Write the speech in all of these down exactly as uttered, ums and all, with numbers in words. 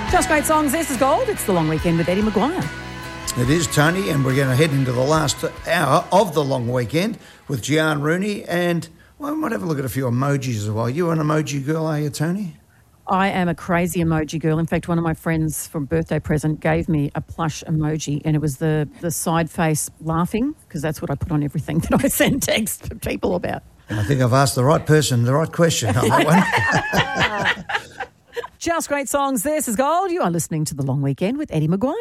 Just great songs. This is Gold. It's the long weekend with Eddie Maguire. It is, Tony, and we're going to head into the last hour of the long weekend with Gian Rooney, and well, we might have a look at a few emojis as well. You an emoji girl, are you, Tony? I am a crazy emoji girl. In fact, one of my friends for a birthday present gave me a plush emoji, and it was the, the side face laughing, because that's what I put on everything that I send text to people about. I think I've asked the right person the right question on that one. Just great songs. This is Gold. You are listening to The Long Weekend with Eddie Maguire.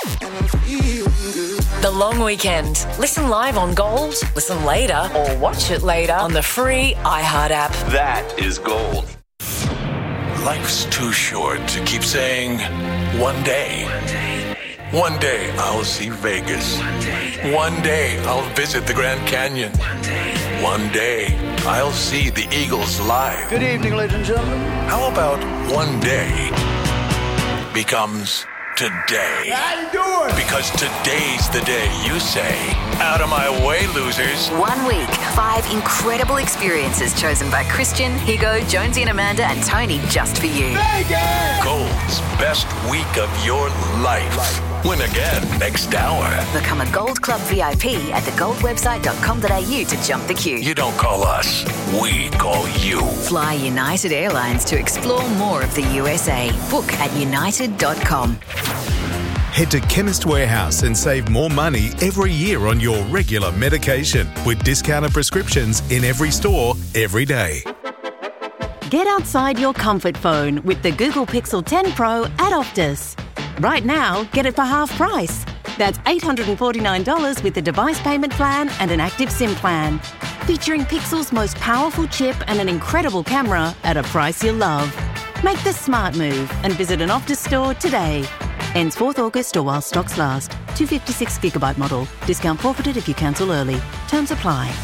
The Long Weekend. Listen live on Gold, listen later, or watch it later on the free iHeart app. That is Gold. Life's too short to keep saying, one day. One day I'll see Vegas. One day I'll visit the Grand Canyon. One day I'll see the Eagles live. Good evening, ladies and gentlemen. How about one day becomes today? How you doing? Because today's the day you say, out of my way, losers. One week, five incredible experiences chosen by Christian, Higo, Jonesy and Amanda and Tony just for you. Vegas! Gold's best week of your life. Win again next hour. Become a Gold Club V I P at the gold website dot com dot a u to jump the queue. You don't call us, we call you. Fly United Airlines to explore more of the U S A. Book at united dot com. Head to Chemist Warehouse and save more money every year on your regular medication with discounted prescriptions in every store, every day. Get outside your comfort phone with the Google Pixel ten Pro at Optus. Right now, get it for half price. That's eight hundred forty-nine dollars with the device payment plan and an active SIM plan. Featuring Pixel's most powerful chip and an incredible camera at a price you'll love. Make the smart move and visit an Optus store today. Ends fourth August or while stocks last. two hundred fifty-six gigabyte model. Discount forfeited if you cancel early. Terms apply.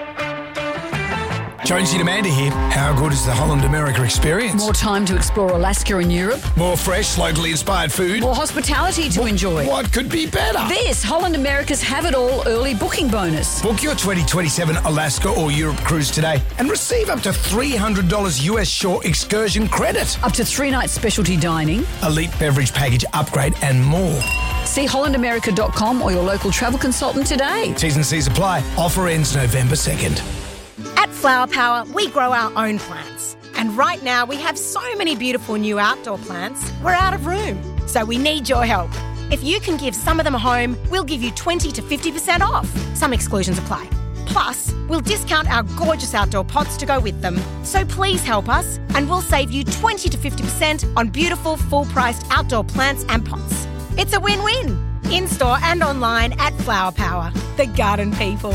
Jonesy and Amanda here. How good is the Holland America experience? More time to explore Alaska and Europe. More fresh, locally inspired food. More hospitality to what, enjoy. What could be better? This Holland America's Have It All early booking bonus. Book your twenty twenty-seven Alaska or Europe cruise today and receive up to three hundred dollars U S shore excursion credit. Up to three nights specialty dining. Elite beverage package upgrade and more. See holland america dot com or your local travel consultant today. T's and C's apply. Offer ends November second. At Flower Power, we grow our own plants. And right now, we have so many beautiful new outdoor plants, we're out of room. So we need your help. If you can give some of them a home, we'll give you twenty to fifty percent off. Some exclusions apply. Plus, we'll discount our gorgeous outdoor pots to go with them. So please help us, and we'll save you twenty to fifty percent on beautiful, full-priced outdoor plants and pots. It's a win-win. In-store and online at Flower Power, the garden people.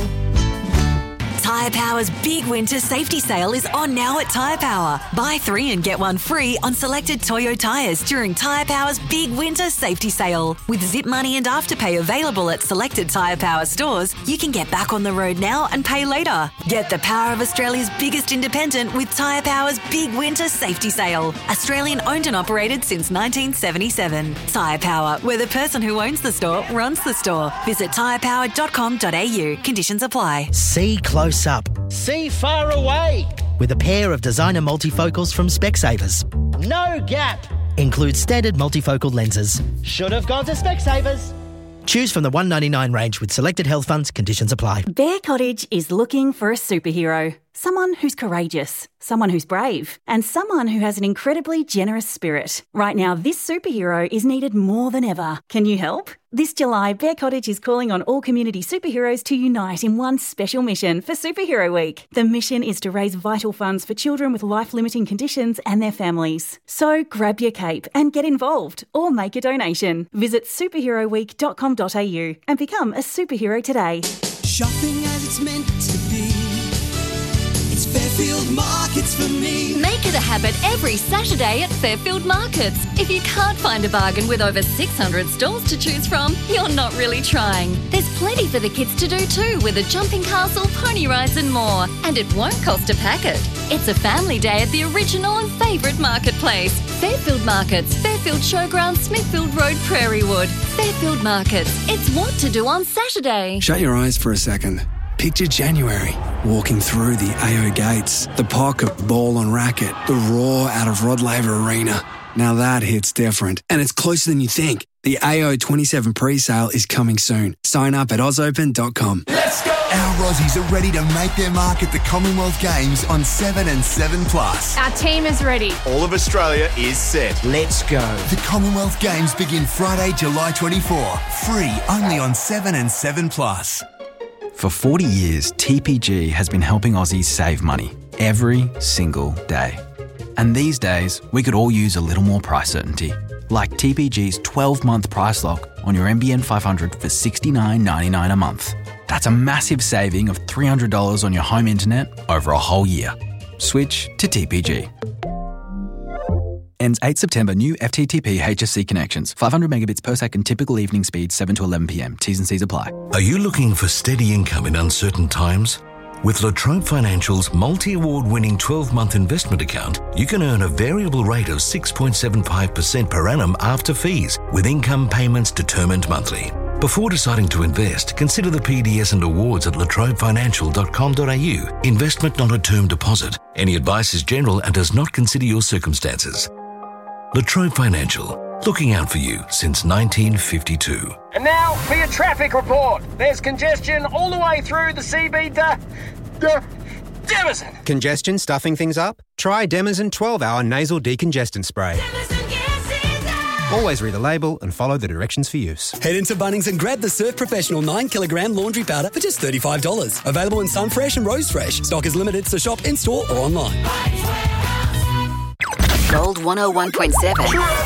Tyre Power's big winter safety sale is on now at Tyre Power. Buy three and get one free on selected Toyo tyres during Tyre Power's big winter safety sale. With Zip Money and Afterpay available at selected Tyre Power stores, you can get back on the road now and pay later. Get the power of Australia's biggest independent with Tyre Power's big winter safety sale. Australian owned and operated since nineteen seventy-seven. Tyre Power, where the person who owns the store runs the store. Visit tyre power dot com dot a u. Conditions apply. See close up. See far away. With a pair of designer multifocals from Specsavers. No gap. Includes standard multifocal lenses. Should have gone to Specsavers. Choose from the one ninety-nine range with selected health funds. Conditions apply. Bear Cottage is looking for a superhero. Someone who's courageous, someone who's brave, and someone who has an incredibly generous spirit. Right now, this superhero is needed more than ever. Can you help? This July, Bear Cottage is calling on all community superheroes to unite in one special mission for Superhero Week. The mission is to raise vital funds for children with life-limiting conditions and their families. So grab your cape and get involved or make a donation. Visit superhero week dot com dot a u and become a superhero today. Shopping as it's meant to be. It's Fairfield Markets for me. Make it a habit every Saturday at Fairfield Markets. If you can't find a bargain with over six hundred stalls to choose from, you're not really trying. There's plenty for the kids to do too, with a jumping castle, pony rides and more. And it won't cost a packet. It's a family day at the original and favourite marketplace. Fairfield Markets, Fairfield Showground, Smithfield Road, Prairiewood. Fairfield Markets. It's what to do on Saturday. Shut your eyes for a second. Picture January, walking through the A O gates, the pocket ball on racket, the roar out of Rod Laver Arena. Now that hits different, and it's closer than you think. The A O twenty-seven pre-sale is coming soon. Sign up at oz open dot com. Let's go! Our Aussies are ready to make their mark at the Commonwealth Games on seven and seven plus. Our team is ready. All of Australia is set. Let's go. The Commonwealth Games begin Friday, July twenty-fourth. Free only on seven and seven plus. For forty years, T P G has been helping Aussies save money every single day. And these days, we could all use a little more price certainty. Like T P G's twelve-month price lock on your N B N five hundred for sixty-nine ninety-nine a month. That's a massive saving of three hundred dollars on your home internet over a whole year. Switch to T P G. Ends eighth September. New F T T P H S C connections. five hundred megabits per second. Typical evening speed seven to eleven p.m. T's and C's apply. Are you looking for steady income in uncertain times? With La Trobe Financial's multi-award winning twelve-month investment account, you can earn a variable rate of six point seven five percent per annum after fees, with income payments determined monthly. Before deciding to invest, consider the P D S and awards at la trobe financial dot com dot a u. Investment not a term deposit. Any advice is general and does not consider your circumstances. La Trobe Financial, looking out for you since nineteen fifty-two. And now for your traffic report. There's congestion all the way through the C B to De- Demison. Congestion stuffing things up? Try Demison twelve hour nasal decongestant spray. Always read the label and follow the directions for use. Head into Bunnings and grab the Surf Professional nine kilogram laundry powder for just thirty-five dollars. Available in Sunfresh and Rose Fresh. Stock is limited, so shop in-store or online. Gold one oh one point seven.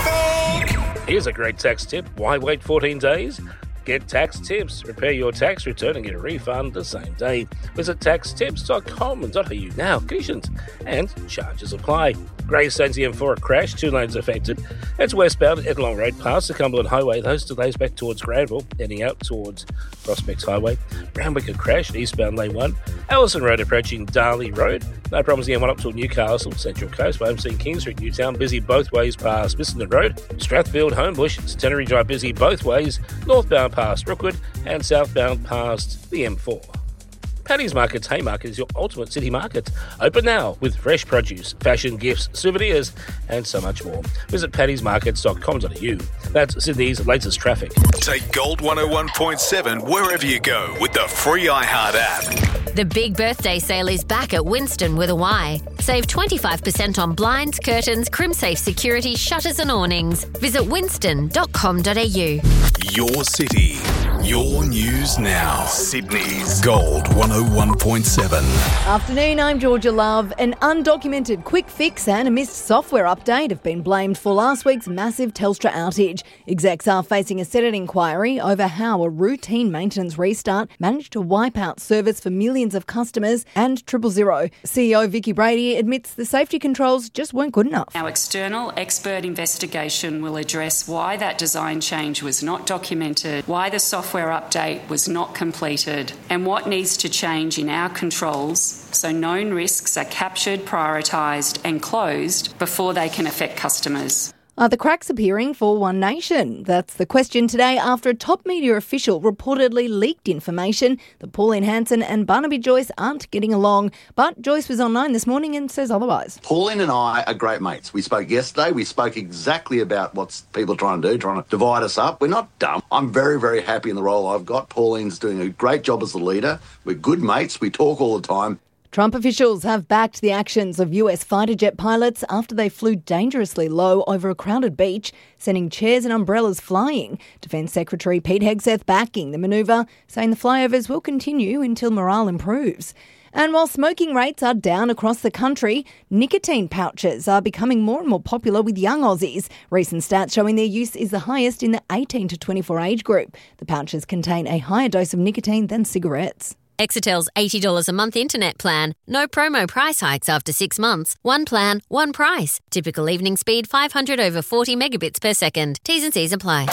Here's a great tax tip. Why wait fourteen days? Get tax tips. Prepare your tax return and get a refund the same day. Visit tax tips dot com dot a u now. Conditions and charges apply. Greystones the M four crash, two lanes affected. It's westbound at Long Road past the Cumberland Highway. Those delays back towards Granville, heading out towards Prospect Highway. Randwick a crash, eastbound lane one. Allison Road approaching Darley Road. No problems the M one up to Newcastle, Central Coast. But I'm seeing King Street, Newtown, busy both ways past Missenden Road. Strathfield, Homebush, Centenary Drive busy both ways. Northbound past Rookwood and southbound past the M four. Paddy's Market's Haymarket is your ultimate city market. Open now with fresh produce, fashion, gifts, souvenirs, and so much more. Visit paddys markets dot com dot a u. That's Sydney's latest traffic. Take Gold one oh one point seven wherever you go with the free iHeart app. The big birthday sale is back at Winston with a Y. Save twenty-five percent on blinds, curtains, CrimSafe security, shutters and awnings. Visit winston dot com dot a u. Your city, your news now. Sydney's Gold one oh one point seven. Afternoon, I'm Georgia Love. An undocumented quick fix and a missed software update have been blamed for last week's massive Telstra outage. Execs are facing a Senate inquiry over how a routine maintenance restart managed to wipe out service for millions of customers and Triple Zero. C E O Vicky Brady admits the safety controls just weren't good enough. Our external expert investigation will address why that design change was not documented, why the software update was not completed, and what needs to change in our controls so known risks are captured, prioritised and closed before they can affect customers. Are the cracks appearing for One Nation? That's the question today after a top media official reportedly leaked information that Pauline Hanson and Barnaby Joyce aren't getting along. But Joyce was online this morning and says otherwise. Pauline and I are great mates. We spoke yesterday. We spoke exactly about what people are trying to do, trying to divide us up. We're not dumb. I'm very, very happy in the role I've got. Pauline's doing a great job as the leader. We're good mates. We talk all the time. Trump officials have backed the actions of U S fighter jet pilots after they flew dangerously low over a crowded beach, sending chairs and umbrellas flying. Defence Secretary Pete Hegseth backing the manoeuvre, saying the flyovers will continue until morale improves. And while smoking rates are down across the country, nicotine pouches are becoming more and more popular with young Aussies. Recent stats showing their use is the highest in the eighteen to twenty-four age group. The pouches contain a higher dose of nicotine than cigarettes. Exetel's eighty dollars a month internet plan. No promo price hikes after six months. One plan, one price. Typical evening speed five hundred over forty megabits per second. T's and C's apply.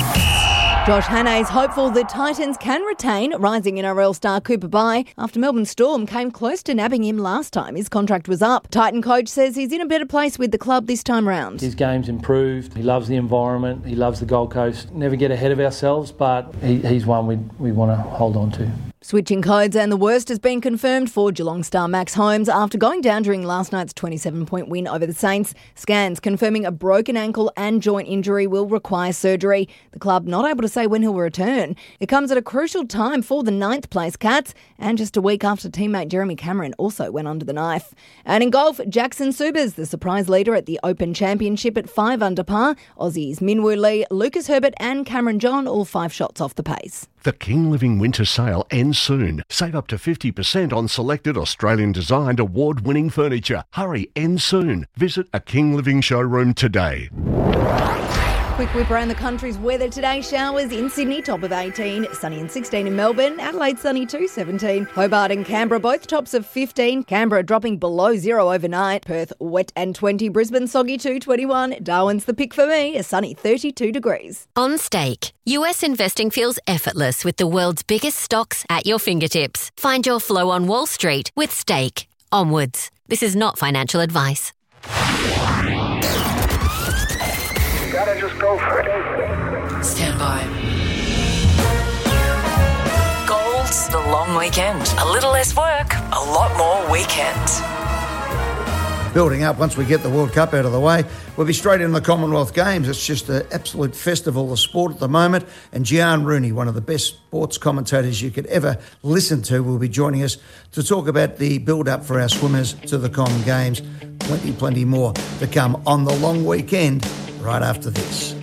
Josh Hannay's hopeful the Titans can retain rising N R L star Cooper Bye after Melbourne Storm came close to nabbing him last time his contract was up. Titan coach says he's in a better place with the club this time round. His game's improved. He loves the environment. He loves the Gold Coast. Never get ahead of ourselves, but he, he's one we we want to hold on to. Switching codes, and the worst has been confirmed for Geelong star Max Holmes after going down during last night's twenty-seven point win over the Saints. Scans confirming a broken ankle and joint injury will require surgery. The club not able to say when he'll return. It comes at a crucial time for the ninth place Cats, and just a week after teammate Jeremy Cameron also went under the knife. And in golf, Jackson Subers, the surprise leader at the Open Championship at five under par. Aussies Minwoo Lee, Lucas Herbert and Cameron John all five shots off the pace. The King Living Winter Sale ends soon. Save up to fifty percent on selected Australian-designed award-winning furniture. Hurry, ends soon. Visit a King Living showroom today. Quick whip around the country's weather today. Showers in Sydney, top of eighteen. Sunny and sixteen in Melbourne. Adelaide, sunny too, seventeen. Hobart and Canberra, both tops of fifteen. Canberra dropping below zero overnight. Perth, wet and twenty. Brisbane, soggy too, twenty-one. Darwin's the pick for me, a sunny thirty-two degrees. On Stake, U S investing feels effortless with the world's biggest stocks at your fingertips. Find your flow on Wall Street with Stake. Onwards. This is not financial advice. Gotta just go for it. Stand by. Gold's the long weekend. A little less work, a lot more weekends. Building up, once we get the World Cup out of the way, we'll be straight into the Commonwealth Games. It's just an absolute festival of sport at the moment. And Gian Rooney, one of the best sports commentators you could ever listen to, will be joining us to talk about the build-up for our swimmers to the Com Games. Plenty, plenty more to come on the long weekend right after this.